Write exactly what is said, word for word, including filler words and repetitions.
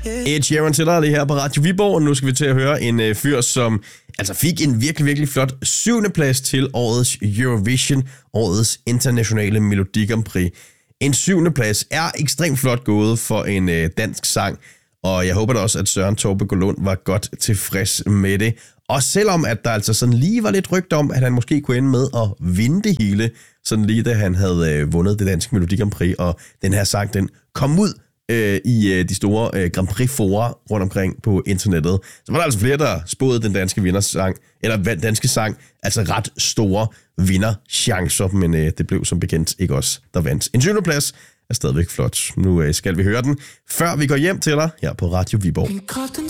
Ed Sheeran til dig lige her på Radio Viborg, og nu skal vi til at høre en øh, fyr, som altså fik en virkelig, virkelig flot syvende plads til årets Eurovision, årets internationale Melodi Grand Prix. En syvende plads er ekstremt flot gået for en øh, dansk sang, og jeg håber da også, at Søren Taupe Golund var godt tilfreds med det. Og selvom at der altså sådan lige var lidt rygter om, at han måske kunne ende med at vinde det hele, sådan lige da han havde øh, vundet det danske Melodi Grand Prix, og den her sang, den kom ud øh, i øh, de store øh, Grand Prix-forer rundt omkring på internettet. Så var der altså flere, der spåede den danske vindersang, eller danske sang, altså ret store vinderchancer, men øh, det blev som bekendt ikke os, der vandt. En syvende plads er stadigvæk flot. Nu øh, skal vi høre den, før vi går hjem til dig her på Radio Viborg.